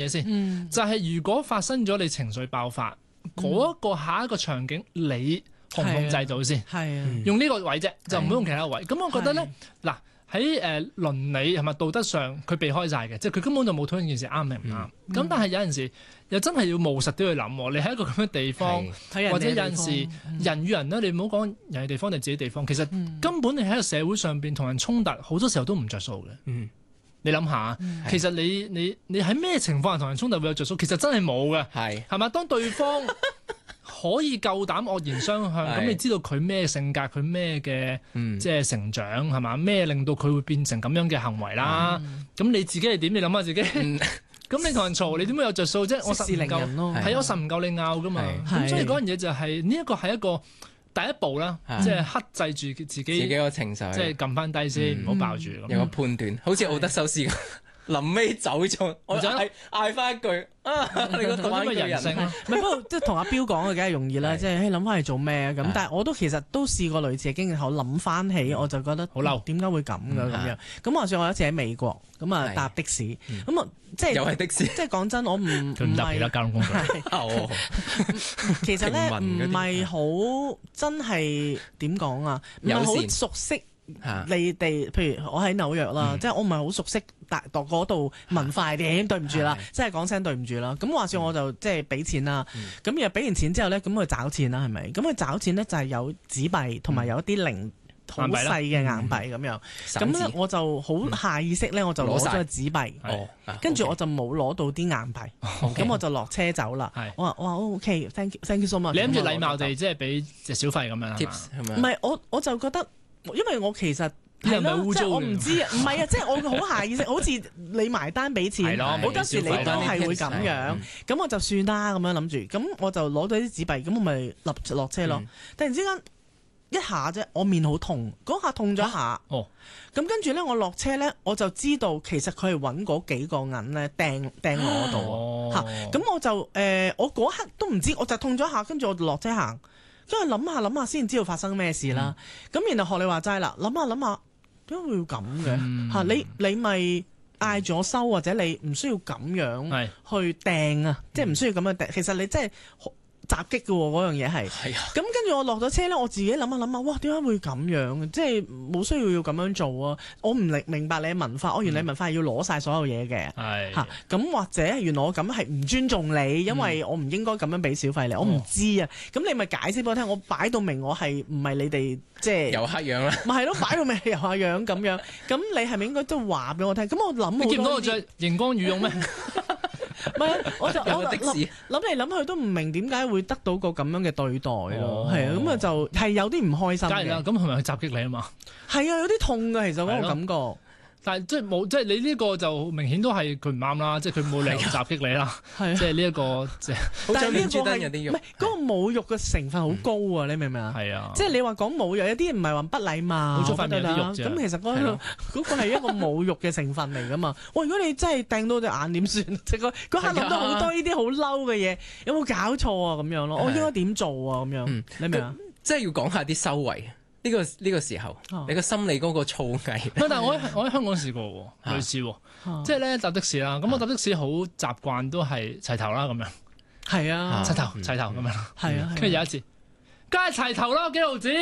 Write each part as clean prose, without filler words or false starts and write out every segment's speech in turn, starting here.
嘢先，就係如果發生咗你情緒爆發嗰一個下一個場景，你控唔控制到先？ 係啊， 用呢個位啫，就唔好用其他位。咁我覺得咧，嗱喺倫理係咪道德上佢避開晒嘅，即係佢根本就冇討論件事啱定唔啱。咁但係有陣時又真係要務實啲去諗，你喺一個咁嘅地方，或者有陣時人與人咧，你唔好講人嘅地方定自己地方，其實根本你喺個社會上邊同人衝突，好多時候都唔着數嘅。你諗下，其實你喺咩情況下同人衝突會有着數？其實真係冇嘅，係嘛？當對方可以夠膽惡言相向，咁你知道佢咩性格，佢咩嘅即係成長係嘛？咩令到佢會變成咁樣嘅行為啦？咁你自己係點？你諗下自己。咁你同人嘈，你點會有着數啫？我實唔夠，係我實唔夠你拗噶嘛？咁所以嗰樣嘢就係呢一個係一個第一步啦，即係克制住自己個情緒，即係撳翻低先，唔好爆住。 有個判斷，好似奧德修斯咁。臨尾走咗，我嗌翻一句你個同嘅人性。 唔係，不過即係同阿彪講嘅，梗係容易啦。即係諗翻嚟做咩咁？但係我都其實都試過類似嘅經驗，我諗翻起我就覺得好嬲，點解會咁㗎咁樣？咁話說我有一次喺美國咁啊搭的士，咁啊即係又係的士。 即係講真，我唔搭其他交通工具。 其實咧唔係好真係點講啊？唔係好熟悉。你哋譬如我喺紐約啦，即係我唔係好熟悉嗰度文化點，對唔住啦，即係講聲對唔住啦。咁話說我就即係俾錢啦，咁又俾完錢之後咧，咁佢找錢啦，係咪？咁佢找錢咧就係有紙幣同埋有一啲零好細嘅硬幣咁樣。咁咧我就好下意識咧，我就攞咗個紙幣，跟住我就冇攞到啲硬幣，咁我就落車走啦。我話OK，thank you so much。 你諗住禮貌地即係俾隻小費咁樣係嘛？ 唔係我就覺得。因為我其實係咯，即係我唔知啊，唔係啊，即係我好下意識，好似你埋單俾錢，好多時你都係會咁樣，咁我就算啦咁樣諗住，咁我就攞到啲紙幣，咁我咪落車咯。突然之間一下啫，我面好痛，嗰下痛咗一下，咁跟住咧我落車咧，我就知道其實佢係揾嗰幾個銀咧掟我度嚇，咁我就我嗰刻都唔知，我就痛咗一下，跟住我就落車行。因為諗下先知道發生咩事啦，咁然後學你話齋啦，諗下點解會要咁嘅嚇？你咪嗌咗收，或者你唔需要咁樣去掟啊，即係唔需要咁樣掟。其實你真係襲擊嘅嗰樣嘢係，咁跟住我落咗車咧，我自己諗下，哇點解會咁樣？即係冇需要咁樣做啊！我唔明白你嘅文化，原來文化係要攞晒所有嘢嘅嚇。咁或者原來我咁係唔尊重你，因為我唔應該咁樣俾小費你，我唔知啊。咁你咪解釋俾我聽，我擺到明我係唔係你哋即係遊客樣啦？咪係咯，擺到明係遊客樣咁樣。咁你係咪應該都話俾我聽？咁我諗你見唔到我着熒光羽絨咩？ 唔係，我諗嚟諗去都唔明點解會得到個咁樣嘅對待咯，係啊，咁啊就係有啲唔開心嘅。梗係啦，咁係咪去襲擊你啊嘛？係啊，有啲痛嘅，其實嗰個感覺。 但係即係冇，即係你呢個就明顯都係佢唔啱啦，即係佢冇理由襲擊你啦。即係呢一個即係。 但係呢個係唔係嗰個侮辱嘅成分好高啊？你明唔明啊？係啊。即係你話講侮辱，有啲唔係話不禮貌。 好塊面有啲肉啫。 咁其實嗰個係一個侮辱嘅成分嚟噶嘛？哇！如果你真係掟到隻眼點算？即係嗰刻諗到好多呢啲好嬲嘅嘢，有冇搞錯啊？咁樣咯，我應該點做啊？咁樣你明啊？ 即係要講下啲修為。呢個時候，你個心理嗰個造詣。 但係我喺香港試過喎，類似喎，即係咧搭的士啦。咁我搭的士好習慣都係齊頭啦咁樣。係啊，齊頭咁樣。係啊，跟住有一次，梗係齊頭啦，幾毫子。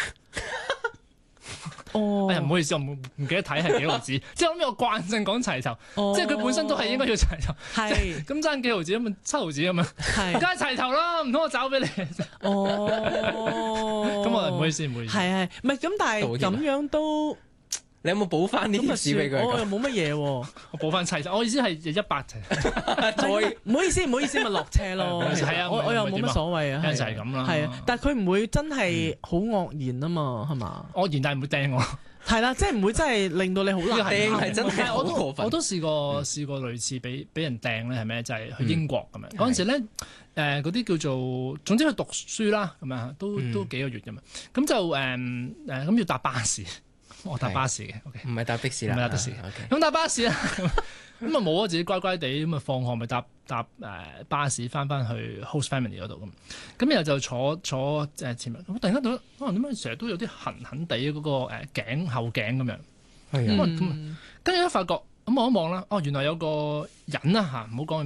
哎呀，唔好意思，我唔記得睇係幾毫子，即係我諗有慣性講齊頭，即係佢本身都係應該要齊頭，係咁爭幾毫子咁啊，7毫子咁樣，係梗係齊頭啦，唔通我找俾你？咁我唔好意思， 係唔係咁？但係咁樣都， 你有冇補翻啲貼士俾佢？ 我又冇乜嘢喎， 我補翻齊頭，我意思係100齊， 唔好意思，咪落車咯。係啊，我又冇乜所謂啊， 就係咁啦。 係啊，但係佢唔會真係好惡言啊嘛，係嘛？ 惡言但係唔會掟我。 係啦，即係唔會真係令到你好難掟，係真係好過分。 我都試過類似俾人掟咧，係咩？就係去英國咁樣嗰陣時咧，嗰啲叫做總之去讀書啦，咁樣都幾個月㗎嘛。咁就咁要搭巴士，我搭巴士嘅， 唔係搭的士啦， 唔係搭的士。咁搭巴士啦，咁啊冇啊，自己乖乖地咁啊放學咪搭巴士翻去 host family 嗰度咁，然後就坐前面。咁突然間覺得可能點解成日都有啲痕地嗰個後頸咁樣。係啊。跟住一發覺咁望一望啦，原來有個人啊嚇，唔好講佢